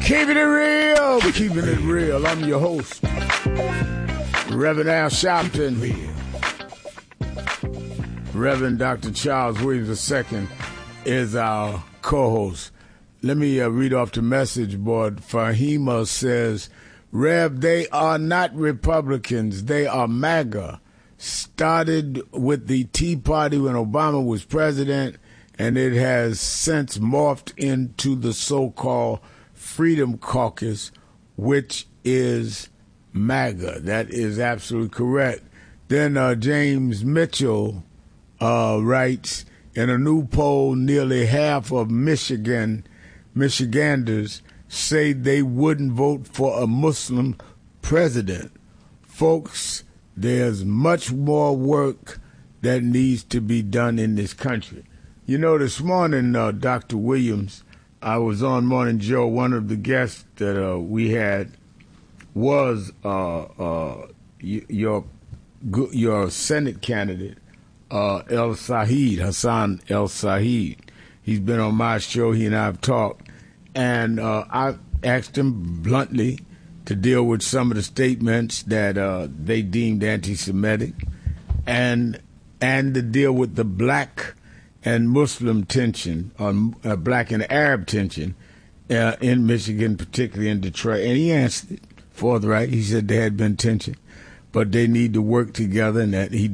Keeping it real, keeping it real. I'm your host, Reverend Al Sharpton. Reverend Dr. Charles Williams II is our co-host. Let me read off the message board. Fahima says, Rev, they are not Republicans. They are MAGA. Started with the Tea Party when Obama was president, and it has since morphed into the so-called Freedom Caucus, which is MAGA. That is absolutely correct. Then James Mitchell writes, in a new poll, nearly half of Michiganders say they wouldn't vote for a Muslim president. Folks, there's much more work that needs to be done in this country. You know, this morning, Dr. Williams, I was on Morning Joe. One of the guests that we had was your Senate candidate, Hassan El Said. He's been on my show. He and I have talked. And I asked him bluntly to deal with some of the statements that they deemed anti-Semitic and to deal with the black and Muslim tension, black and Arab tension in Michigan, particularly in Detroit. And he answered it forthright. He said there had been tension, but they need to work together and that he